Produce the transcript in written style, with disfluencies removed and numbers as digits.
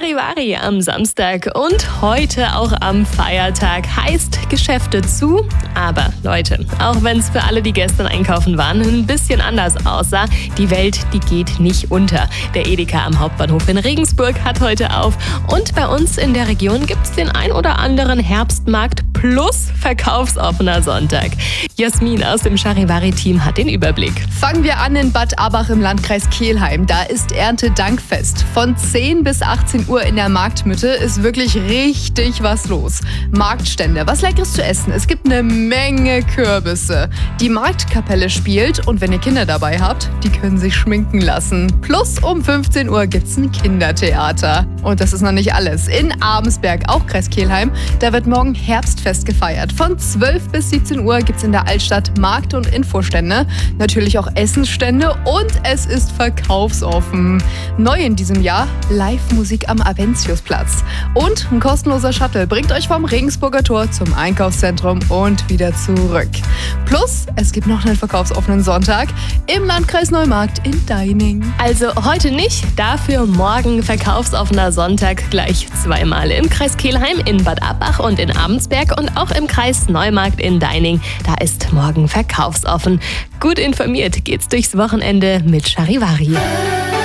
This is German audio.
Charivari am Samstag und heute auch am Feiertag. Heißt Geschäfte zu. Aber Leute, auch wenn es für alle, die gestern einkaufen waren, ein bisschen anders aussah, die Welt, die geht nicht unter. Der Edeka am Hauptbahnhof in Regensburg hat heute auf und bei uns in der Region gibt es den ein oder anderen Herbstmarkt plus verkaufsoffener Sonntag. Jasmin aus dem Charivari-Team hat den Überblick. Fangen wir an in Bad Abach im Landkreis Kelheim. Da ist Erntedankfest. Von 10 bis 18 Uhr in der Marktmitte ist wirklich richtig was los. Marktstände, was Leckeres zu essen. Es gibt eine Menge Kürbisse. Die Marktkapelle spielt und wenn ihr Kinder dabei habt, die können sich schminken lassen. Plus um 15 Uhr gibt's ein Kindertheater. Und das ist noch nicht alles. In Abensberg, auch Kreis Kelheim, da wird morgen Herbstfest gefeiert. Von 12 bis 17 Uhr gibt's in der Altstadt Markt- und Infostände. Natürlich auch Essensstände und es ist verkaufsoffen. Neu in diesem Jahr Live-Musik am Aventiusplatz. Und ein kostenloser Shuttle bringt euch vom Regensburger Tor zum Einkaufszentrum und wieder zurück. Plus, es gibt noch einen verkaufsoffenen Sonntag im Landkreis Neumarkt in Deining. Also heute nicht, dafür morgen verkaufsoffener Sonntag gleich zweimal. Im Kreis Kelheim, in Bad Abach und in Abensberg und auch im Kreis Neumarkt in Deining. Da ist morgen verkaufsoffen. Gut informiert geht's durchs Wochenende mit Charivari.